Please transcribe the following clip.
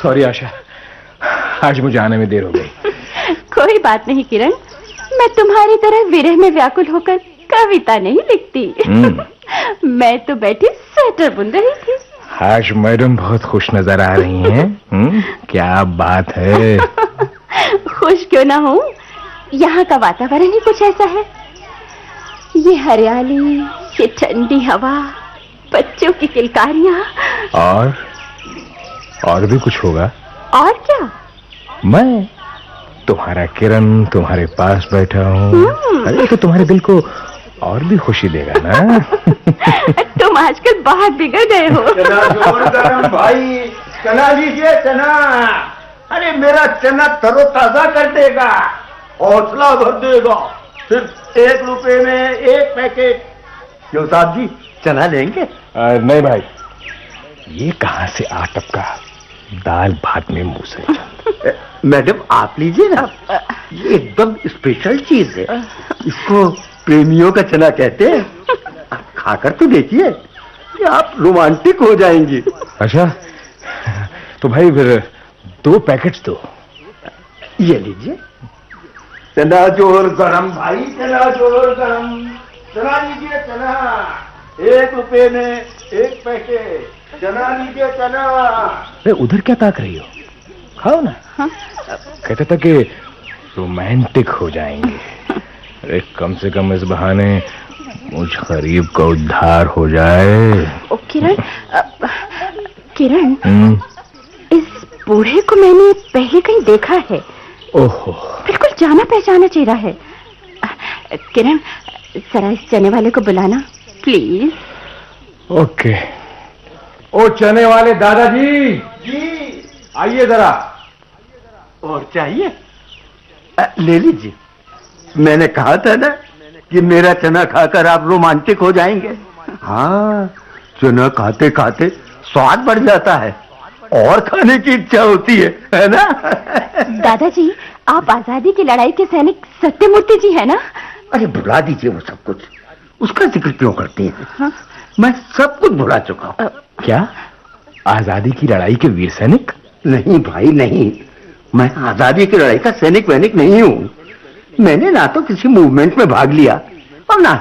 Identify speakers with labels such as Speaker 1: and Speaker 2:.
Speaker 1: Sorry आशा, आज मुझे आने में देर हो गई।
Speaker 2: कोई बात नहीं किरण, मैं तुम्हारी तरह विरह में व्याकुल होकर कविता नहीं लिखती। मैं तो बैठी स्वेटर बुन रही थी।
Speaker 1: आज मैडम बहुत खुश नजर आ रही हैं। क्या बात है।
Speaker 2: खुश क्यों ना हूँ, यहाँ का वातावरण ही कुछ ऐसा है। ये हरियाली, ये ठंडी हवा, बच्चों की किलकारियाँ।
Speaker 1: और भी कुछ होगा।
Speaker 2: और क्या?
Speaker 1: मैं तुम्हारा किरण तुम्हारे पास बैठा हूँ। अरे तो तुम्हारे दिल को और भी खुशी देगा ना।
Speaker 2: तुम आजकल बहुत बिगड़ गए हो।
Speaker 3: चना जोर गरम भाई, चना लीजिए चना। अरे मेरा चना तरोताजा कर देगा, हौसला भर देगा। सिर्फ 1 रुपए में 1 पैकेट। क्यों साहब जी, चना लेंगे?
Speaker 1: नहीं भाई, ये कहाँ से आ टपका दाल भात में मुंह से।
Speaker 3: मैडम आप लीजिए ना, ये एकदम स्पेशल चीज है। इसको प्रेमियों का चना कहते हैं। आप खाकर तो देखिए, आप रोमांटिक हो जाएंगी।
Speaker 1: अच्छा, तो भाई फिर 2 पैकेट्स दो।
Speaker 3: ये लीजिए। चना जोर गरम भाई, चना जोर गरम। चना लीजिए चना, 1 रुपए में 1 पैकेट। चना लीजिए चना।
Speaker 1: अरे उधर क्या ताक रही हो, खाओ ना।
Speaker 2: हाँ?
Speaker 1: कहते था कि रोमांटिक हो जाएंगे। अरे कम से कम इस बहाने मुझ गरीब का उद्धार हो जाए।
Speaker 2: ओ किरण, किरण, इस बूढ़े को मैंने पहले कहीं देखा है।
Speaker 1: ओहो,
Speaker 2: बिल्कुल जाना पहचाना चेहरा है। किरण, जरा इस चने वाले को बुलाना प्लीज।
Speaker 1: ओके। ओ चने वाले दादाजी
Speaker 3: जी
Speaker 1: आइए जरा।
Speaker 3: और चाहिए? ले लीजिए। मैंने कहा था ना कि मेरा चना खाकर आप रोमांटिक हो जाएंगे। हाँ, चना खाते खाते स्वाद बढ़ जाता है और खाने की इच्छा होती है ना?
Speaker 2: दादाजी, आप आजादी की लड़ाई के सैनिक सत्यमूर्ति जी है ना?
Speaker 3: अरे भुला दीजिए वो सब कुछ, उसका जिक्र क्यों करती हैं?
Speaker 2: हाँ?
Speaker 3: मैं सब कुछ भुला चुका हूँ।
Speaker 1: क्या आजादी की लड़ाई के वीर सैनिक?
Speaker 3: नहीं भाई नहीं, मैं आजादी की लड़ाई का सैनिक वैनिक नहीं हूँ। मैंने ना तो किसी मूवमेंट में भाग लिया और ना